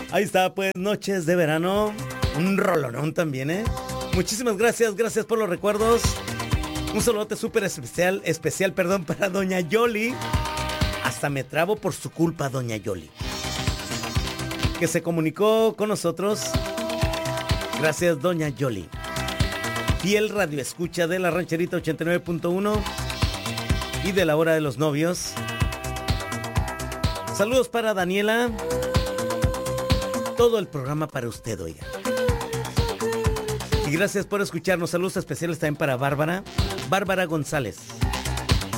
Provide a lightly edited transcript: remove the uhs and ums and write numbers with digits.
Ahí está, pues, Noches de Verano. Un rolonón también, ¿eh? Muchísimas gracias, gracias por los recuerdos. Un saludote súper especial, para Doña Yoli. Hasta me trabo por su culpa, Doña Yoli, que se comunicó con nosotros. Gracias, Doña Yoli. Fiel radio escucha de la Rancherita 89.1 y de la Hora de los Novios. Saludos para Daniela. Todo el programa para usted, oiga. Y gracias por escucharnos. Saludos especiales también para Bárbara González.